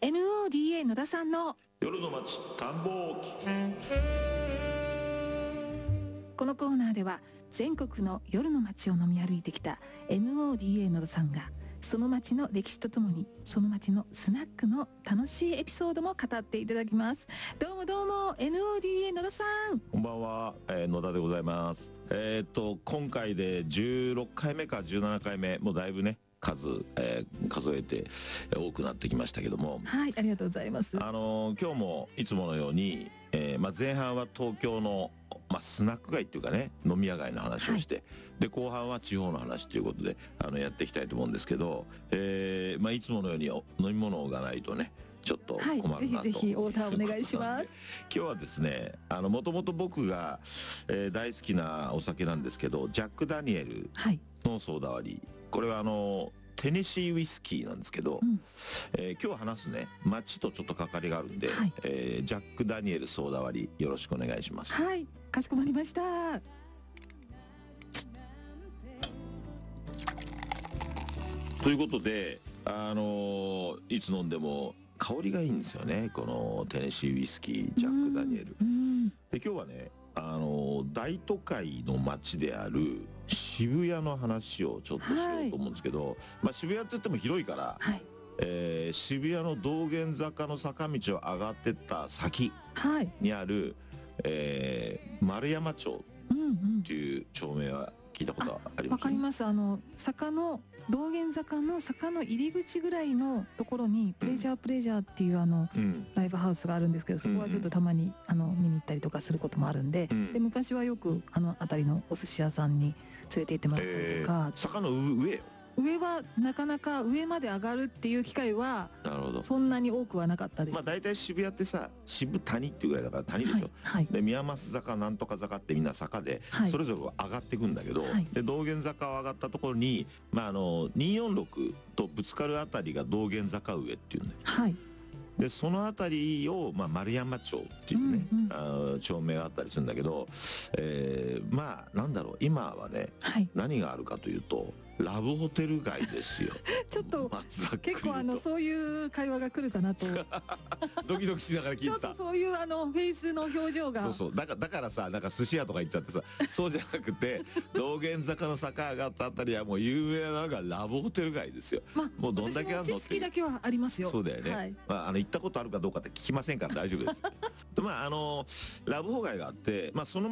NODA 野田さんの夜の街探訪記。 このコーナーでは全国の夜の街を飲み歩いてきた NODA 野田さんがその街の歴史とともにその街のスナックの楽しいエピソードも語っていただきます。どうもどうも NODA 野田さん。 こんばんは、野田でございます。今回で16回目か17回目、もうだいぶね数えて多くなってきましたけども、 はい、ありがとうございます。 今日もいつものように、前半は東京の、スナック街っていうかね、飲み屋街の話をして、で後半は地方の話ということでやっていきたいと思うんですけど、いつものように飲み物がないとねちょっと困るなと、 ぜひぜひオーダーお願いします。 今日はですね、もともと僕が、大好きなお酒なんですけど、ジャック・ダニエルのソーダ割り、これはテネシーウイスキーなんですけど、今日話すね街とちょっと関わりがあるんで、ジャック・ダニエルソーダ割りよろしくお願いします。 はい、かしこまりました。 ということで、いつ飲んでも香りがいいんですよね、このテネシーウイスキージャック・ダニエルで。今日はね大都会の街である渋谷の話をちょっとしようと思うんですけど、渋谷って言っても広いから、渋谷の道玄坂の坂道を上がってった先にある、丸山町っていう町名は聞いたことあります？ わかります。道玄坂の坂の入り口ぐらいのところにプレジャーっていうライブハウスがあるんですけど、そこはちょっとたまに見に行ったりとかすることもあるんで、で昔はよく辺りのお寿司屋さんに連れて行ってもらったりとか。 坂の上はなかなか上まで上がるっていう機会はそんなに多くはなかったです。 だいたい渋谷ってさ、渋谷っていうぐらいだから谷でしょ、で宮益坂なんとか坂ってみんな坂でそれぞれ上がっていくんだけど、で道玄坂を上がったところに、246とぶつかるあたりが道玄坂上っていうね、でそのあたりを、丸山町っていうね、町名があったりするんだけど、なんだろう、今はね、何があるかというとラブホテル街ですよ。 ちょっと結構そういう会話が来るかなとドキドキしながら聞いてた。 ちょっとそういうフェイスの表情がだからさ、なんか寿司屋とか行っちゃってさ、そうじゃなくて道玄坂の坂上がったあたりはもう有名なのがラブホテル街ですよ。もうどんだけあるのって。 知識だけはありますよ。 そうだよね、行ったことあるかどうかって聞きませんから大丈夫です。ラブホ街があって、その